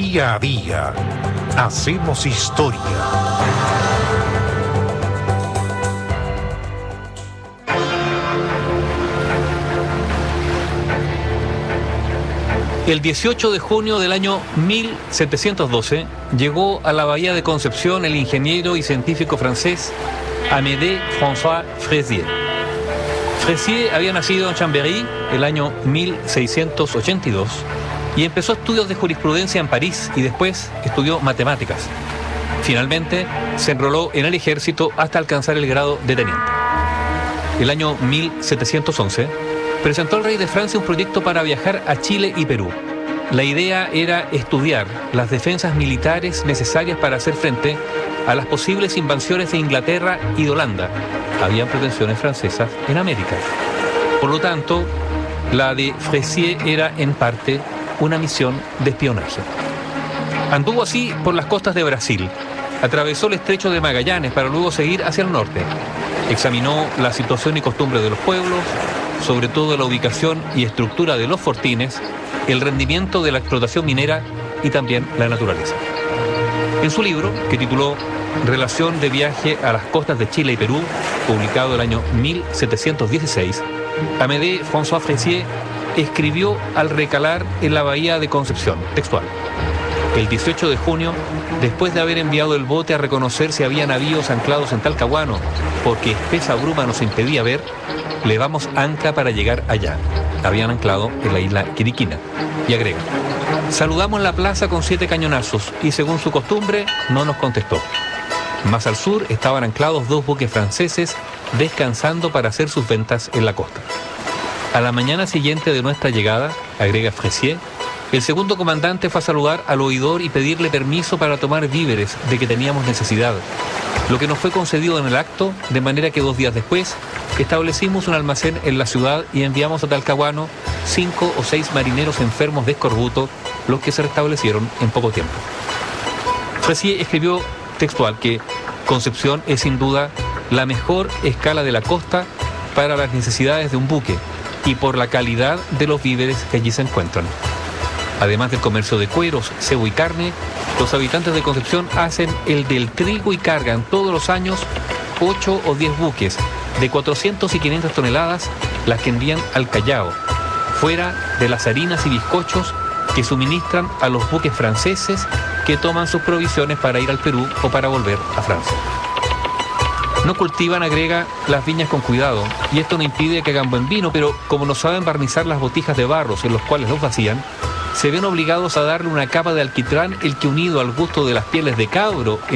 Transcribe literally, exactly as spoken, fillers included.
Día a día hacemos historia. El dieciocho de junio del año mil setecientos doce llegó a la bahía de Concepción el ingeniero y científico francés Amédée François Fressier. Fressier había nacido en Chambéry el año mil seiscientos ochenta y dos y empezó estudios de jurisprudencia en París y después estudió matemáticas. Finalmente se enroló en el ejército hasta alcanzar el grado de teniente. El año mil setecientos once presentó al rey de Francia un proyecto para viajar a Chile y Perú. La idea era estudiar las defensas militares necesarias para hacer frente a las posibles invasiones de Inglaterra y de Holanda. Habían pretensiones francesas en América. Por lo tanto, la de Fressier era en parte una misión de espionaje. Anduvo así por las costas de Brasil, atravesó el estrecho de Magallanes para luego seguir hacia el norte. Examinó la situación y costumbre de los pueblos, sobre todo la ubicación y estructura de los fortines, el rendimiento de la explotación minera y también la naturaleza. En su libro, que tituló Relación de viaje a las costas de Chile y Perú, publicado el año mil setecientos dieciséis, Amédée François Fressier escribió al recalar en la bahía de Concepción, textual: el dieciocho de junio, después de haber enviado el bote a reconocer si había navíos anclados en Talcahuano, porque espesa bruma nos impedía ver, levamos ancla para llegar allá. Habían anclado en la isla Quiriquina. Y agrega: saludamos la plaza con siete cañonazos y según su costumbre no nos contestó. Más al sur estaban anclados dos buques franceses descansando para hacer sus ventas en la costa. A la mañana siguiente de nuestra llegada, agrega Fressier, el segundo comandante fue a saludar al oidor y pedirle permiso para tomar víveres de que teníamos necesidad, lo que nos fue concedido en el acto, de manera que dos días después establecimos un almacén en la ciudad y enviamos a Talcahuano cinco o seis marineros enfermos de escorbuto, los que se restablecieron en poco tiempo. Fressier escribió textual que Concepción es sin duda la mejor escala de la costa para las necesidades de un buque y por la calidad de los víveres que allí se encuentran. Además del comercio de cueros, cebo y carne, los habitantes de Concepción hacen el del trigo y cargan todos los años ocho o diez buques de cuatrocientas y quinientas toneladas, las que envían al Callao, fuera de las harinas y bizcochos que suministran a los buques franceses que toman sus provisiones para ir al Perú o para volver a Francia. No cultivan, agrega, las viñas con cuidado, y esto no impide que hagan buen vino, pero como no saben barnizar las botijas de barros en los cuales los vacían, se ven obligados a darle una capa de alquitrán, el que unido al gusto de las pieles de cabro